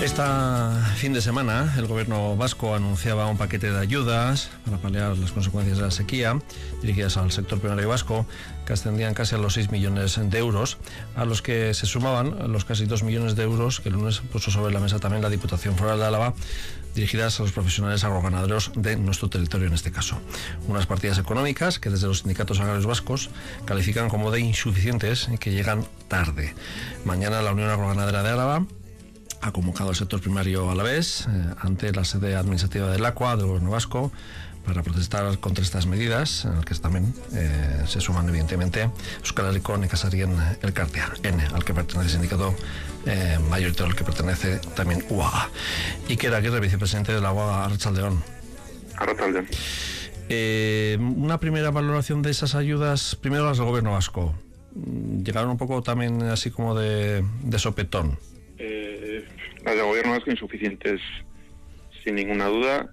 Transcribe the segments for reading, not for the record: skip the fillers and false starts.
Este fin de semana el gobierno vasco anunciaba un paquete de ayudas para paliar las consecuencias de la sequía dirigidas al sector primario vasco, que ascendían casi a los 6 millones de euros, a los que se sumaban los casi 2 millones de euros que el lunes puso sobre la mesa también la Diputación Foral de Álava, dirigidas a los profesionales agroganaderos de nuestro territorio en este caso. Unas partidas económicas que desde los sindicatos agrarios vascos califican como de insuficientes y que llegan tarde. Mañana la Unión Agroganadera de Álava ha convocado al sector primario alavés ante la sede administrativa del ACUA del gobierno vasco para protestar contra estas medidas, en las que también se suman evidentemente Euskal Herriko Nekazarien Elkartea, N, al que pertenece el sindicato mayoritario, al que pertenece también UAGA. Iker Aguirre, vicepresidente de la UAGA. Arratsaldeon. Arratsaldeon. Una primera valoración de esas ayudas, primero las del gobierno vasco. Llegaron un poco también así como de sopetón. Las del gobierno vasco insuficientes, sin ninguna duda,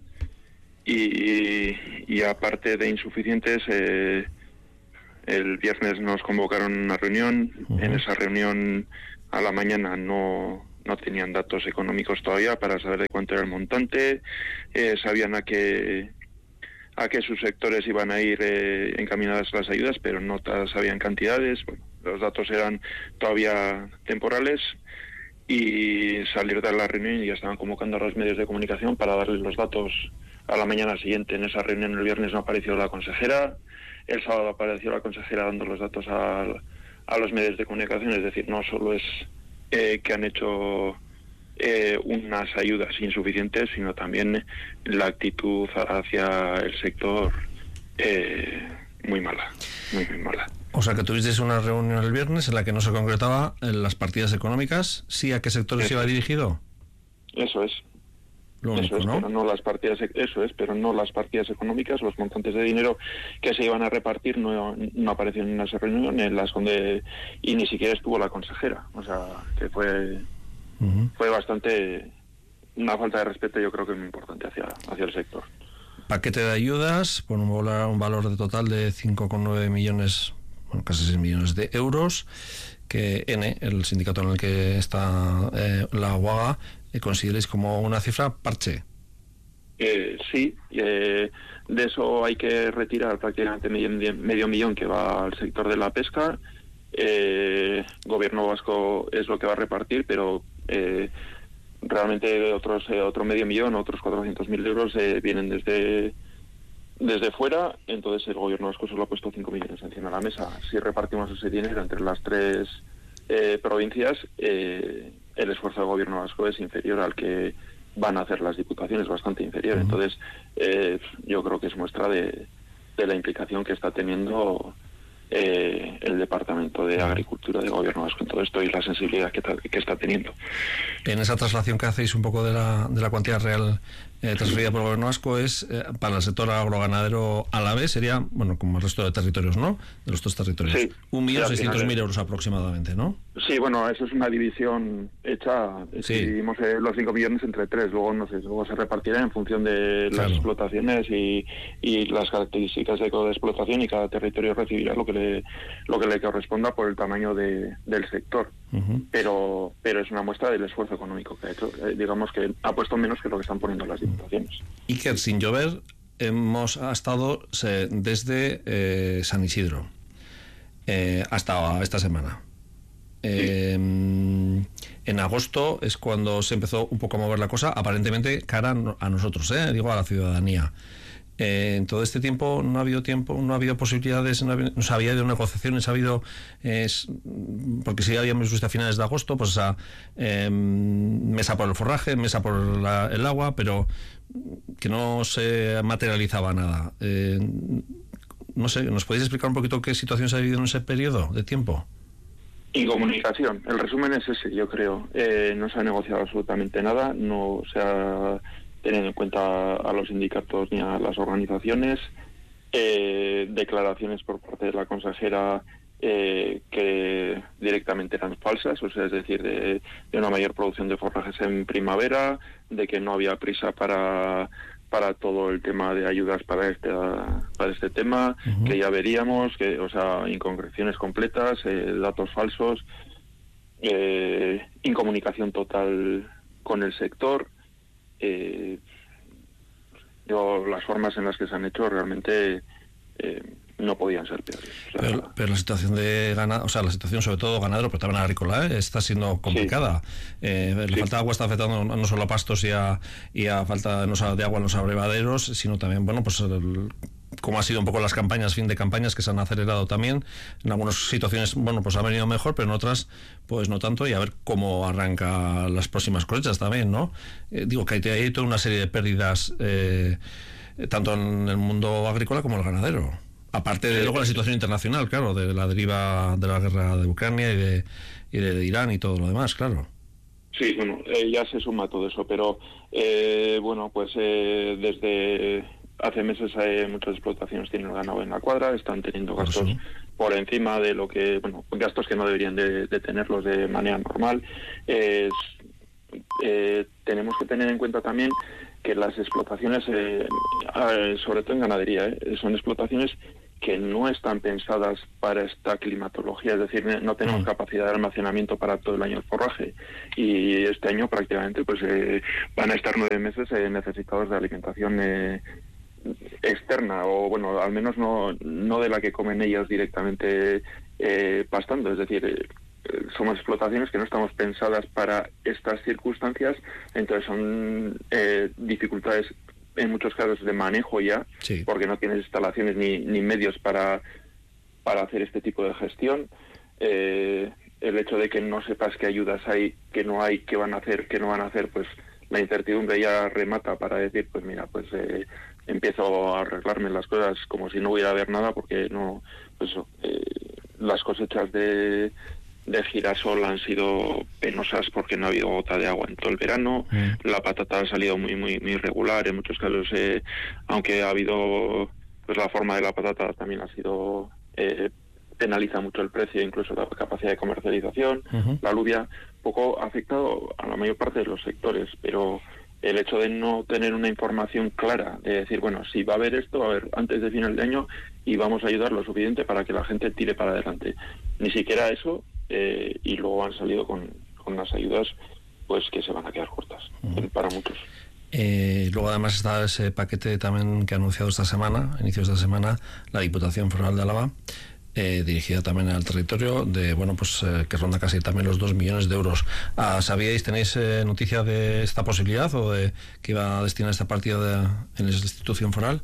y aparte de insuficientes, el viernes nos convocaron a una reunión. En esa reunión a la mañana no tenían datos económicos todavía para saber de cuánto era el montante. Sabían a qué subsectores iban a ir encaminadas las ayudas, pero no sabían cantidades. Bueno, los datos eran todavía temporales. Y salir de la reunión, y ya estaban convocando a los medios de comunicación para darles los datos a la mañana siguiente. En esa reunión el viernes no apareció la consejera, el sábado apareció la consejera dando los datos a los medios de comunicación. Es decir, no solo es que han hecho unas ayudas insuficientes, sino también la actitud hacia el sector muy mala, muy mala. O sea, que tuvisteis una reunión el viernes en la que no se concretaba las partidas económicas. ¿Sí? ¿A qué sectores iba dirigido? Eso es. Lo único, eso es, ¿no? pero no las partidas, pero no las partidas económicas. Los montantes de dinero que se iban a repartir no aparecieron en esa reunión, y ni siquiera estuvo la consejera. O sea, que fue bastante una falta de respeto, yo creo que es muy importante hacia el sector. Paquete de ayudas por un valor de total de 5,9 millones, casi 6 millones de euros, que N, el sindicato en el que está la UAGA, consideréis como una cifra parche. Sí, de eso hay que retirar prácticamente medio millón que va al sector de la pesca. Gobierno vasco es lo que va a repartir, pero realmente otro medio millón, otros 400.000 euros vienen desde fuera. Entonces el gobierno vasco solo ha puesto 5 millones encima de la mesa. Si repartimos ese dinero entre las tres provincias, el esfuerzo del gobierno vasco es inferior al que van a hacer las diputaciones, bastante inferior. Entonces yo creo que es muestra de la implicación que está teniendo el Departamento de Agricultura del Gobierno Vasco en todo esto y la sensibilidad que está teniendo. En esa traslación que hacéis un poco de la cuantía real transferida por el Gobierno Vasco es para el sector agroganadero alavés, sería, bueno, como el resto de territorios, ¿no? De los dos territorios. Sí. 1.600.000 euros aproximadamente, ¿no? Sí, bueno, eso es una división hecha. Dividimos los 5 millones entre 3, luego se repartirá en función de las explotaciones y las características de cada explotación, y cada territorio recibirá lo que le corresponda por el tamaño del sector. Pero es una muestra del esfuerzo económico que ha hecho. Digamos que ha puesto menos que lo que están poniendo las diputaciones. Iker, sin llover, hemos estado desde San Isidro hasta esta semana. En agosto es cuando se empezó un poco a mover la cosa, aparentemente cara a nosotros, digo a la ciudadanía. En todo este tiempo no ha habido posibilidades, no se había habido negociaciones, porque si habíamos visto a finales de agosto, pues esa mesa por el forraje, mesa por el agua, pero que no se materializaba nada. No sé, ¿nos podéis explicar un poquito qué situación se ha vivido en ese periodo de tiempo? Incomunicación. El resumen es ese, yo creo. No se ha negociado absolutamente nada, no se ha tenido en cuenta a los sindicatos ni a las organizaciones. Declaraciones por parte de la consejera que directamente eran falsas, o sea, es decir, de una mayor producción de forrajes en primavera, de que no había prisa para todo el tema de ayudas para este tema, que ya veríamos, inconcreciones completas, datos falsos, incomunicación total con el sector. Las formas en las que se han hecho realmente no podían ser peores. O sea, pero la situación de ganado, o sea, la situación sobre todo ganadero, pero también agrícola, está siendo complicada. Sí. La falta de agua está afectando no solo a pastos y a falta de agua en los abrevaderos, sino también, bueno, pues como ha sido un poco las campañas, fin de campañas que se han acelerado también. En algunas situaciones, bueno, pues ha venido mejor, pero en otras, pues no tanto, y a ver cómo arranca las próximas cosechas también, ¿no? Digo que hay toda una serie de pérdidas, tanto en el mundo agrícola como el ganadero. Aparte de luego la situación internacional, claro, de la deriva de la guerra de Ucrania y de Irán y todo lo demás, claro. Sí, bueno, ya se suma todo eso, pero bueno, pues desde hace meses muchas explotaciones tienen el ganado en la cuadra, están teniendo gastos por encima de lo que, bueno, gastos que no deberían de tenerlos de manera normal. Tenemos que tener en cuenta también que las explotaciones, sobre todo en ganadería, son explotaciones que no están pensadas para esta climatología, es decir, no tenemos capacidad de almacenamiento para todo el año el forraje, y este año prácticamente pues van a estar 9 meses necesitados de alimentación externa, o bueno, al menos no de la que comen ellas directamente pastando, es decir, somos explotaciones que no estamos pensadas para estas circunstancias, entonces son dificultades en muchos casos de manejo ya, sí, porque no tienes instalaciones ni medios para hacer este tipo de gestión. El hecho de que no sepas qué ayudas hay, qué no hay, qué van a hacer, qué no van a hacer, pues la incertidumbre ya remata para decir, pues mira, pues empiezo a arreglarme las cosas como si no hubiera haber nada, porque no, pues las cosechas de girasol han sido penosas porque no ha habido gota de agua en todo el verano. La patata ha salido muy irregular en muchos casos, aunque ha habido, pues la forma de la patata también ha sido penaliza mucho el precio, incluso la capacidad de comercialización. La alubia poco ha afectado a la mayor parte de los sectores, pero el hecho de no tener una información clara, de decir, bueno, si va a haber esto, va a haber antes de final de año y vamos a ayudar lo suficiente para que la gente tire para adelante. Ni siquiera eso. Y luego han salido con unas ayudas pues que se van a quedar cortas para muchos. Luego además está ese paquete también que ha anunciado esta semana, inicios de esta semana, la Diputación Foral de Álava, dirigida también al territorio, de bueno, pues que ronda casi también los 2 millones de euros. ¿Sabíais, tenéis noticia de esta posibilidad o de que iba a destinar esta partida en la institución foral?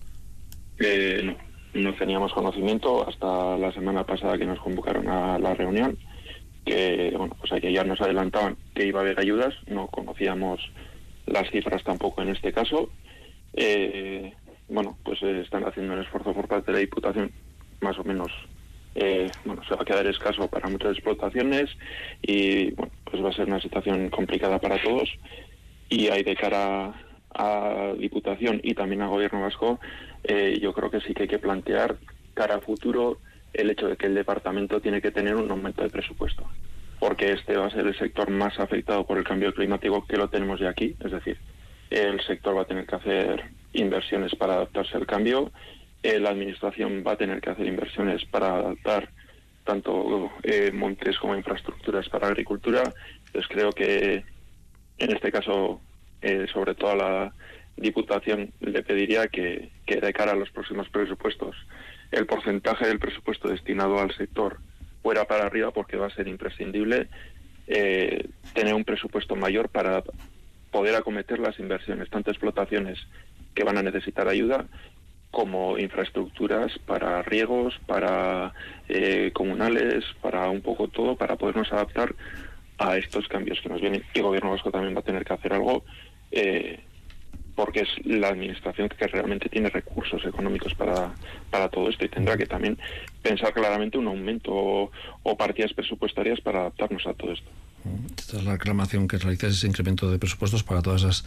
No teníamos conocimiento hasta la semana pasada que nos convocaron a la reunión, que bueno, pues aquí ya nos adelantaban que iba a haber ayudas, no conocíamos las cifras tampoco en este caso. Bueno, pues están haciendo un esfuerzo por parte de la Diputación, más o menos, bueno, se va a quedar escaso para muchas explotaciones y bueno, pues va a ser una situación complicada para todos, y hay de cara a Diputación y también al Gobierno vasco, yo creo que sí que hay que plantear cara a futuro el hecho de que el departamento tiene que tener un aumento de presupuesto, porque este va a ser el sector más afectado por el cambio climático, que lo tenemos ya aquí, es decir, el sector va a tener que hacer inversiones para adaptarse al cambio, la administración va a tener que hacer inversiones para adaptar tanto montes como infraestructuras para agricultura. Entonces creo que en este caso, sobre todo a la Diputación, le pediría que de cara a los próximos presupuestos el porcentaje del presupuesto destinado al sector fuera para arriba, porque va a ser imprescindible tener un presupuesto mayor para poder acometer las inversiones, tanto explotaciones que van a necesitar ayuda como infraestructuras para riegos, para comunales, para un poco todo, para podernos adaptar a estos cambios que nos vienen. Y el Gobierno vasco también va a tener que hacer algo, porque es la administración que realmente tiene recursos económicos para todo esto, y tendrá que también pensar claramente un aumento o partidas presupuestarias para adaptarnos a todo esto. Esta es la reclamación que realizáis, ese incremento de presupuestos para todas esas,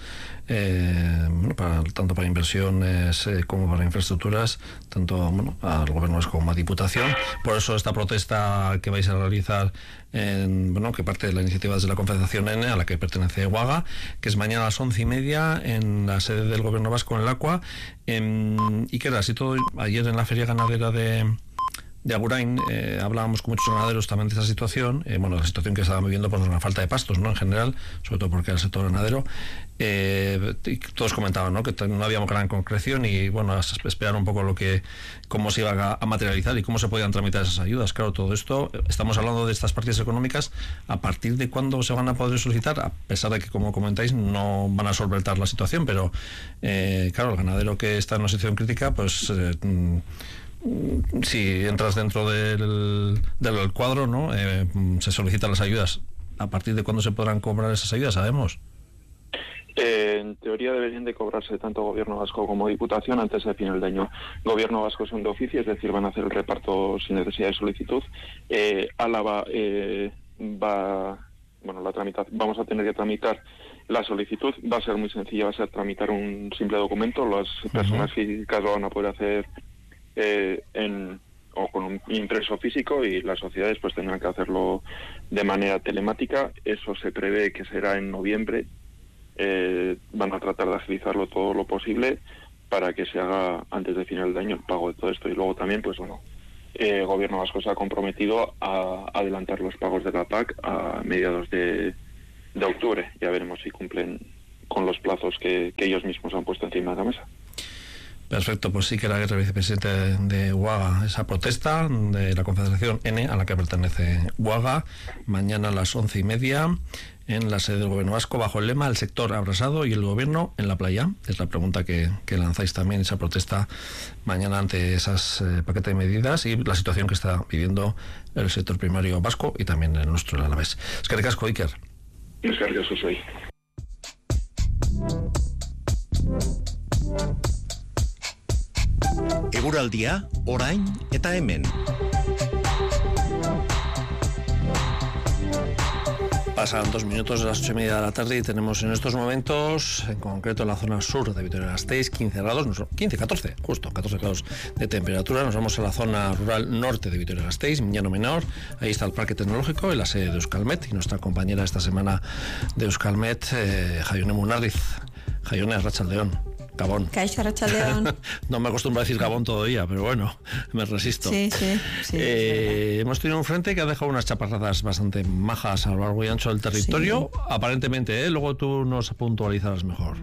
tanto para inversiones como para infraestructuras, tanto al Gobierno vasco como a Diputación. Por eso esta protesta que vais a realizar, que parte de la iniciativa desde la Confederación N, a la que pertenece Guaga, que es mañana a las 11:30 en la sede del Gobierno vasco en el Aqua, y que era así todo ayer en la Feria Ganadera de de Agurain hablábamos con muchos ganaderos también de esa situación, la situación que estaban viviendo por una falta de pastos, ¿no? En general, sobre todo porque era el sector ganadero. Y todos comentaban, ¿no? Que no había gran concreción y esperar un poco cómo se iba a materializar y cómo se podían tramitar esas ayudas. Claro, todo esto, estamos hablando de estas partidas económicas, ¿a partir de cuándo se van a poder solicitar? A pesar de que, como comentáis, no van a solventar la situación, pero claro, el ganadero que está en una situación crítica, pues si entras dentro del cuadro, ¿no? Se solicitan las ayudas. ¿A partir de cuándo se podrán cobrar esas ayudas? ¿Sabemos? En teoría deberían de cobrarse tanto Gobierno vasco como Diputación antes de final de año. Gobierno vasco son de oficio, es decir, van a hacer el reparto sin necesidad de solicitud. Álava vamos a tener que tramitar la solicitud. Va a ser muy sencilla, va a ser tramitar un simple documento. Las personas físicas lo van a poder hacer con un impreso físico y las sociedades pues tendrán que hacerlo de manera telemática. Eso se prevé que será en noviembre. Van a tratar de agilizarlo todo lo posible para que se haga antes de final de año el pago de todo esto. Y luego también, Gobierno vasco se ha comprometido a adelantar los pagos de la PAC a mediados de octubre. Ya veremos si cumplen con los plazos que ellos mismos han puesto encima de la mesa. Perfecto, pues sí que la vicepresidente de UAGA, esa protesta de la Confederación N, a la que pertenece UAGA, mañana a las 11:30 en la sede del Gobierno vasco, bajo el lema "El sector abrasado y el gobierno en la playa". Es la pregunta que lanzáis también, esa protesta mañana ante esas paquete de medidas y la situación que está viviendo el sector primario vasco y también el nuestro, el alavés. Eskerrik asko, Iker. Eskerrik asko zuei. Eguraldia, orain eta hemen. Pasan 2 minutos de las 8:30 de la tarde y tenemos en estos momentos, en concreto en la zona sur de Vitoria-Gasteiz, 14 grados de temperatura. Nos vamos a la zona rural norte de Vitoria-Gasteiz, Miñano Menor. Ahí está el Parque Tecnológico y la sede de Euskalmet. Y nuestra compañera esta semana de Euskalmet, Jaione Munarriz. Jaione, arratsaldeon. Gabón. Caixo, arratsaldeon. No me acostumbro a decir Gabón todavía, pero bueno, me resisto. Sí. Hemos tenido un frente que ha dejado unas chaparradas bastante majas a lo largo y ancho del territorio, aparentemente, luego tú nos puntualizarás mejor.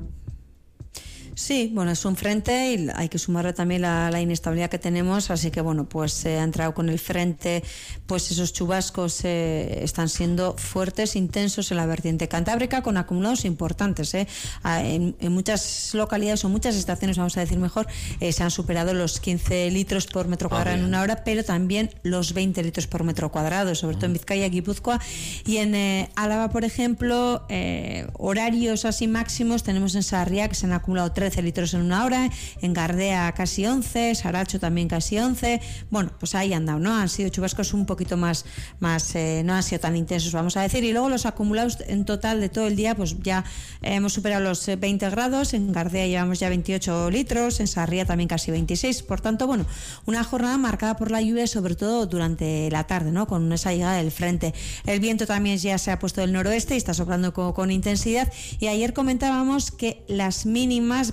Sí, es un frente y hay que sumarle también la inestabilidad que tenemos, así que ha entrado con el frente, pues esos chubascos están siendo fuertes, intensos en la vertiente cantábrica, con acumulados importantes. En muchas localidades o muchas estaciones, vamos a decir mejor, se han superado los 15 litros por metro cuadrado en una hora, pero también los 20 litros por metro cuadrado, sobre todo en Vizcaya, Guipúzcoa y en Álava, por ejemplo, horarios así máximos, tenemos en Sarriá que se han acumulado 13 litros en una hora, en Gardea casi 11, Saracho también casi 11. Pues ahí han dado, ¿no? Han sido chubascos un poquito más no han sido tan intensos, vamos a decir, y luego los acumulados en total de todo el día, pues ya hemos superado los 20 grados, en Gardea llevamos ya 28 litros, en Sarriá también casi 26, por tanto, una jornada marcada por la lluvia, sobre todo durante la tarde, ¿no? Con esa llegada del frente. El viento también ya se ha puesto del noroeste y está soplando con intensidad, y ayer comentábamos que las mínimas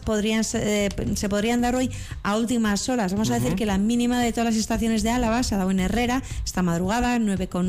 se podrían dar hoy a últimas horas. Vamos a decir que la mínima de todas las estaciones de Álava se ha dado en Herrera esta madrugada,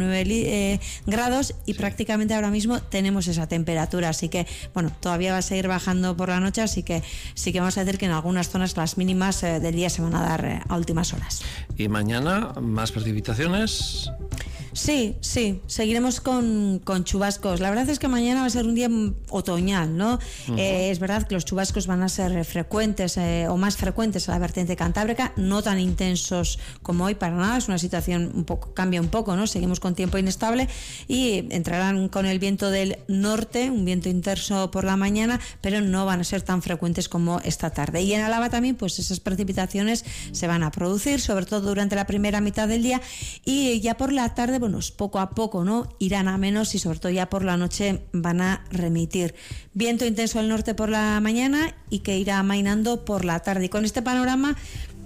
9,9 grados, y prácticamente ahora mismo tenemos esa temperatura, así que todavía va a seguir bajando por la noche, así que sí que vamos a decir que en algunas zonas las mínimas del día se van a dar a últimas horas. ¿Y mañana más precipitaciones? Sí, seguiremos con chubascos. La verdad es que mañana va a ser un día otoñal, ¿no? Es verdad que los chubascos van a ser frecuentes o más frecuentes a la vertiente cantábrica, no tan intensos como hoy para nada. Es una situación cambia un poco, ¿no? Seguimos con tiempo inestable y entrarán con el viento del norte, un viento intenso por la mañana, pero no van a ser tan frecuentes como esta tarde. Y en Álava también, pues esas precipitaciones se van a producir, sobre todo durante la primera mitad del día, y ya por la tarde, poco a poco, ¿no? Irán a menos y sobre todo ya por la noche van a remitir. Viento intenso al norte por la mañana y que irá amainando por la tarde. Y con este panorama,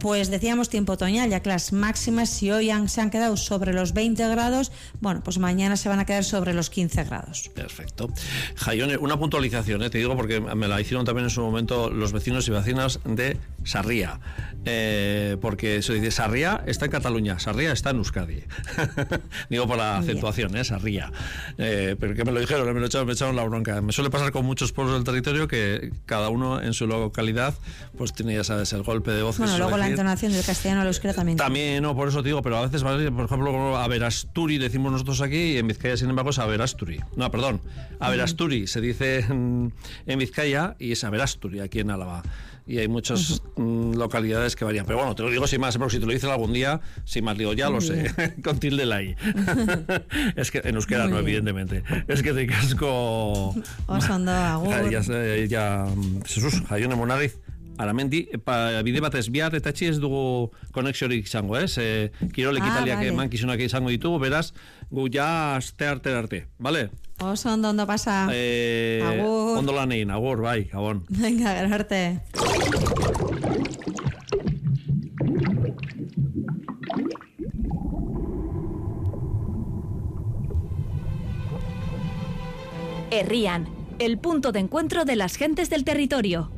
pues decíamos tiempo otoñal, ya que las máximas, si hoy se han quedado sobre los 20 grados, bueno, pues mañana se van a quedar sobre los 15 grados. Perfecto. Jaione, una puntualización, te digo porque me la hicieron también en su momento los vecinos y vecinas de Sarria, porque se dice Sarria está en Cataluña, Sarria está en Euskadi. Digo por la acentuación, Sarria. Pero que me lo dijeron, me echaron la bronca. Me suele pasar con muchos pueblos del territorio que cada uno en su localidad pues tiene, ya sabes, el golpe de voz. Bueno, luego la entonación del castellano al euskera también. También, no, por eso te digo, pero a veces, por ejemplo, Aberasturi decimos nosotros aquí, y en Vizcaya, sin embargo, es Aberasturi. No, perdón, Aberasturi se dice en Vizcaya y es Aberasturi aquí en Álava. Y hay muchas localidades que varían. Pero bueno, te lo digo sin más, porque si te lo dices algún día, sin más, digo, ya lo sé, con tilde la I. Es que en euskera no, evidentemente. Es que te casco... Osondo, agur. Ya, Jesus, Jaione Munarriz. Aramendi, bide batez bihar eta etxi ez dugu konexiorik izango, Kirol ekitaliak emankizunak izango ditugu, beraz, gu ja aste arte, vale? Oso ondo pasa. Agur. Ondo lan egin, agur, bai, gabon. Venga, gero arte. Herrian, el punto de encuentro de las gentes del territorio.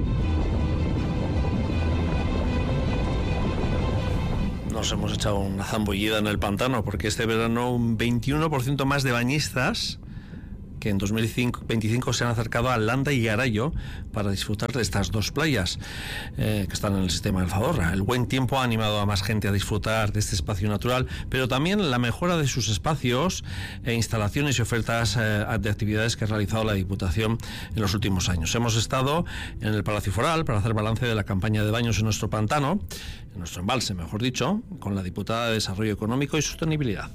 Nos hemos echado una zambullida en el pantano porque este verano un 21% más de bañistas que en 2025 se han acercado a Landa y Garayo para disfrutar de estas dos playas que están en el sistema del Zadorra. El buen tiempo ha animado a más gente a disfrutar de este espacio natural, pero también la mejora de sus espacios, instalaciones y ofertas de actividades que ha realizado la Diputación en los últimos años. Hemos estado en el Palacio Foral para hacer balance de la campaña de baños en nuestro pantano, en nuestro embalse, mejor dicho, con la diputada de Desarrollo Económico y Sostenibilidad.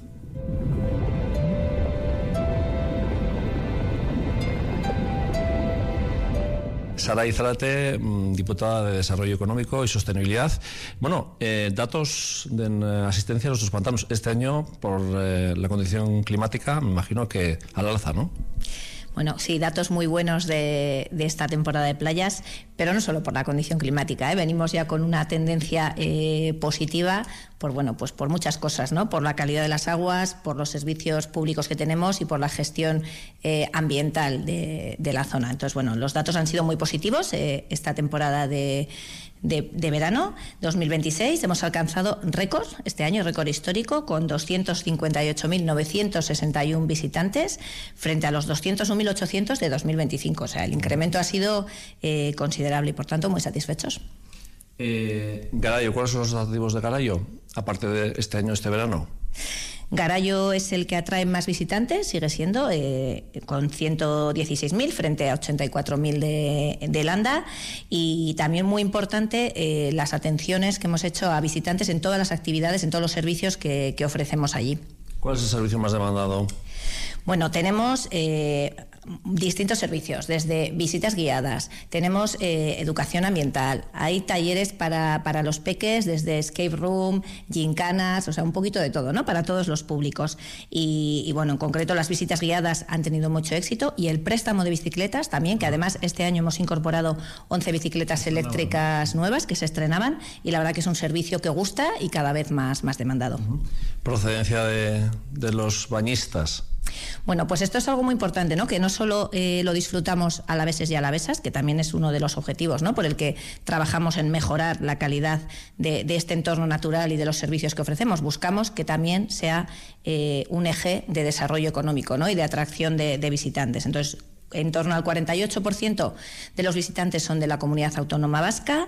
Saray Zarate, diputada de Desarrollo Económico y Sostenibilidad. Bueno, datos de asistencia a nuestros pantanos. Este año, por la condición climática, me imagino que al alza, ¿no? Bueno, sí, datos muy buenos de esta temporada de playas, pero no solo por la condición climática, venimos ya con una tendencia positiva pues por muchas cosas, ¿no? Por la calidad de las aguas, por los servicios públicos que tenemos y por la gestión ambiental de la zona. Entonces, bueno, los datos han sido muy positivos esta temporada de verano 2026. Hemos alcanzado récord, este año récord histórico, con 258.961 visitantes frente a los 201.800 de 2025. O sea, el incremento ha sido considerable y, por tanto, muy satisfechos. Garayo, ¿cuáles son los atractivos de Garayo, aparte de este año, este verano? Garayo es el que atrae más visitantes, sigue siendo, con 116.000 frente a 84.000 de Landa, y también muy importante las atenciones que hemos hecho a visitantes en todas las actividades, en todos los servicios que ofrecemos allí. ¿Cuál es el servicio más demandado? Bueno, tenemos distintos servicios, desde visitas guiadas, tenemos educación ambiental, hay talleres para los peques, desde escape room, gincanas, o sea, un poquito de todo, ¿no? Para todos los públicos. Y bueno, en concreto las visitas guiadas han tenido mucho éxito, y el préstamo de bicicletas también, que además este año hemos incorporado 11 bicicletas eléctricas nuevas que se estrenaban, y la verdad que es un servicio que gusta y cada vez más demandado. Procedencia de los bañistas. Bueno, pues esto es algo muy importante, ¿no? Que no solo lo disfrutamos alaveses y alavesas, que también es uno de los objetivos, ¿no? Por el que trabajamos en mejorar la calidad de este entorno natural y de los servicios que ofrecemos. Buscamos que también sea un eje de desarrollo económico, ¿no? Y de atracción de visitantes. Entonces, en torno al 48% de los visitantes son de la comunidad autónoma vasca,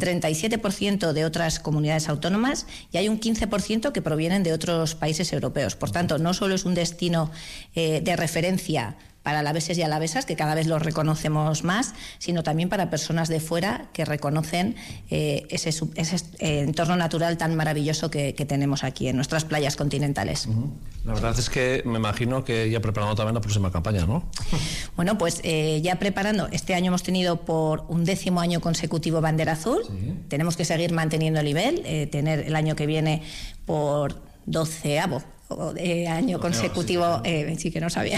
37% de otras comunidades autónomas, y hay un 15% que provienen de otros países europeos. Por tanto, no solo es un destino de referencia para alaveses y alavesas, que cada vez los reconocemos más, sino también para personas de fuera que reconocen ese entorno natural tan maravilloso que tenemos aquí en nuestras playas continentales. La verdad es que me imagino que ya preparando también la próxima campaña, ¿no? Bueno, pues ya preparando. Este año hemos tenido por 11º año consecutivo bandera azul. Sí. Tenemos que seguir manteniendo el nivel, tener el año que viene por 12º año consecutivo, sí que no sabía,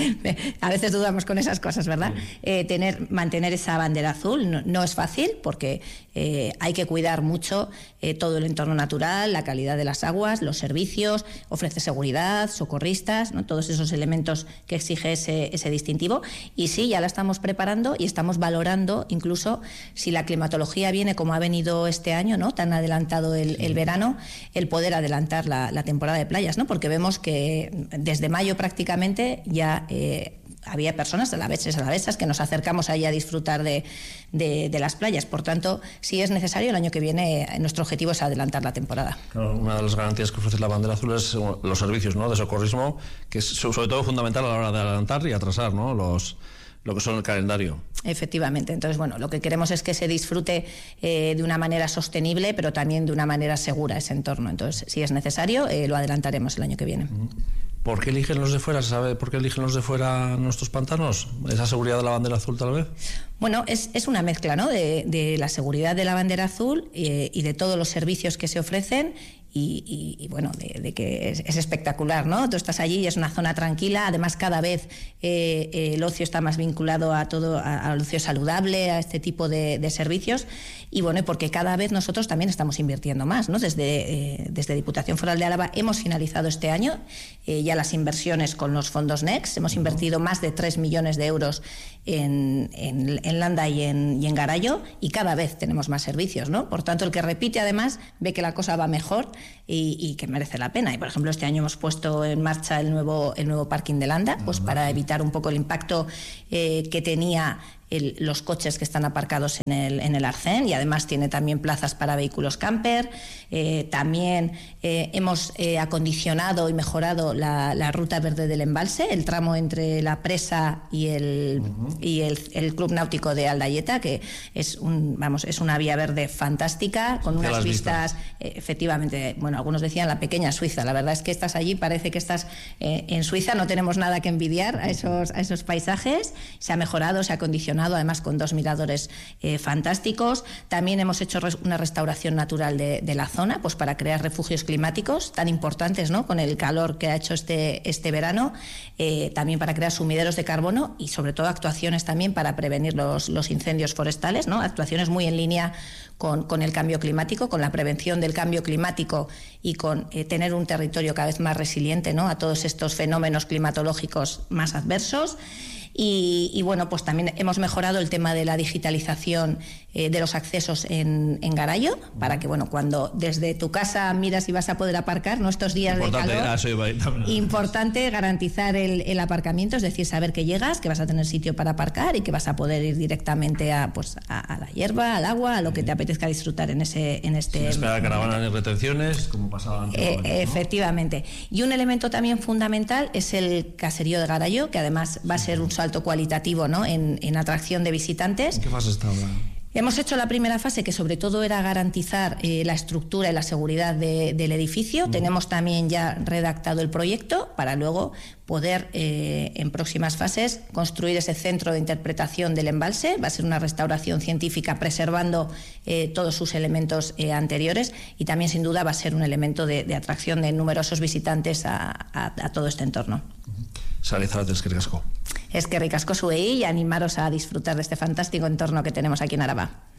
a veces dudamos con esas cosas, ¿verdad? Mantener esa bandera azul no es fácil porque hay que cuidar mucho todo el entorno natural, la calidad de las aguas, los servicios, ofrece seguridad, socorristas, ¿no? Todos esos elementos que exige ese distintivo. Y sí, ya la estamos preparando y estamos valorando incluso si la climatología viene como ha venido este año, ¿no? Tan adelantado el verano, el poder adelantar la temporada de playas, ¿no? Porque vemos que desde mayo prácticamente ya había personas, alavesas, que nos acercamos ahí a disfrutar de las playas. Por tanto, si es necesario, el año que viene nuestro objetivo es adelantar la temporada. Claro, una de las garantías que ofrece la bandera azul es los servicios, ¿no?, de socorrismo, que es sobre todo fundamental a la hora de adelantar y atrasar, ¿no?, lo que son el calendario. Efectivamente. Entonces, bueno, lo que queremos es que se disfrute de una manera sostenible, pero también de una manera segura ese entorno. Entonces, si es necesario, lo adelantaremos el año que viene. ¿Por qué eligen los de fuera? ¿Se sabe por qué eligen los de fuera nuestros pantanos? ¿Esa seguridad de la bandera azul, tal vez? Bueno, es una mezcla, ¿no?, de la seguridad de la bandera azul y de todos los servicios que se ofrecen. Y bueno, de que es espectacular, ¿no? Tú estás allí y es una zona tranquila. Además, cada vez el ocio está más vinculado al ocio saludable, a este tipo de servicios. Y bueno, porque cada vez nosotros también estamos invirtiendo más, ¿no? Desde Diputación Foral de Álava hemos finalizado este año ya las inversiones con los fondos Next. Hemos invertido más de 3 millones de euros en Landa y en Garayo, y cada vez tenemos más servicios, ¿no? Por tanto, el que repite además ve que la cosa va mejor y que merece la pena. Y por ejemplo, este año hemos puesto en marcha el nuevo parking de Landa, pues para evitar un poco el impacto que tenía los coches que están aparcados en el Arcén, y además tiene también plazas para vehículos camper. También hemos acondicionado y mejorado la ruta verde del embalse, el tramo entre la presa y el Club Náutico de Aldaieta, que es una vía verde fantástica, con unas vistas, efectivamente, bueno, algunos decían la pequeña Suiza. La verdad es que estás allí, parece que estás en Suiza, no tenemos nada que envidiar a esos paisajes. Se ha mejorado, se ha acondicionado, además con 2 miradores fantásticos. También hemos hecho una restauración natural de la zona, pues para crear refugios climáticos tan importantes, ¿no?, con el calor que ha hecho este verano, también para crear sumideros de carbono y sobre todo actuaciones también para prevenir los incendios forestales, ¿no? Actuaciones muy en línea con el cambio climático, con la prevención del cambio climático y con tener un territorio cada vez más resiliente, ¿no?, a todos estos fenómenos climatológicos más adversos. Y bueno, pues también hemos mejorado el tema de la digitalización de los accesos en Garayo, para que, bueno, cuando desde tu casa miras si vas a poder aparcar, ¿no?, estos días de calor, importante garantizar el aparcamiento, es decir, saber que llegas, que vas a tener sitio para aparcar y que vas a poder ir directamente a la hierba, al agua, a lo que te apetezca disfrutar en este... Sin esperar caravanas ni retenciones, como pasaba antes. Efectivamente. Y un elemento también fundamental es el caserío de Garayo, que además va a ser un salto cualitativo, ¿no?, en atracción de visitantes. ¿En qué fase está ahora? Hemos hecho la primera fase, que sobre todo era garantizar la estructura y la seguridad del edificio. Tenemos también ya redactado el proyecto para luego poder, en próximas fases, construir ese centro de interpretación del embalse. Va a ser una restauración científica preservando todos sus elementos anteriores, y también, sin duda, va a ser un elemento de atracción de numerosos visitantes a todo este entorno. Sara Izarate, eskerrik asko. Eskerrik asko zuei, y animaros a disfrutar de este fantástico entorno que tenemos aquí en Araba.